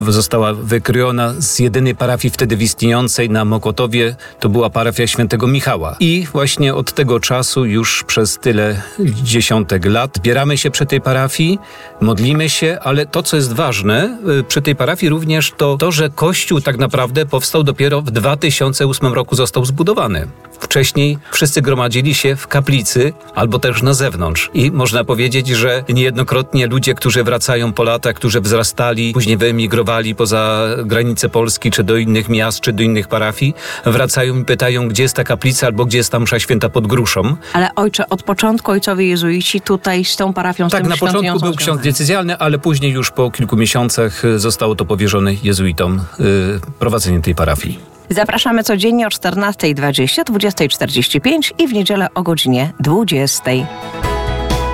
Została wykrojona z jedynej parafii wtedy istniejącej na Mokotowie. To była parafia Świętego Michała. I właśnie od tego czasu już przez tyle dziesiątek lat zbieramy się przy tej parafii, modlimy się, ale to, co jest ważne przy tej parafii również to, że kościół tak naprawdę powstał dopiero w 2008 roku, został zbudowany. Wcześniej wszyscy gromadzili się w kaplicy albo też na zewnątrz. I można powiedzieć, że niejednokrotnie ludzie, którzy wracają po latach, którzy wzrastali, później wyemigrowali poza granice Polski, czy do innych miast, czy do innych parafii, wracają i pytają, gdzie jest ta kaplica albo gdzie jest ta msza święta pod Gruszą. Ale ojcze, od początku ojcowie jezuici tutaj z tą parafią, z tak, tym na początku był ksiądz diecezjalny, ale później już po kilku miesiącach zostało to powierzone jezuitom, prowadzenie tej parafii. Zapraszamy codziennie o 14:20, 20:45 i w niedzielę o godzinie 20:00.